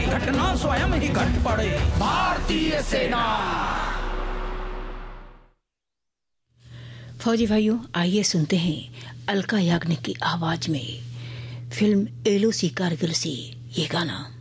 बड़ी घटना स्वयं ही घट पड़े। भारतीय सेना। फौजी भाइयों, आइए सुनते हैं अलका याग्निक की आवाज में फिल्म एलओसी कारगिल से ये गाना।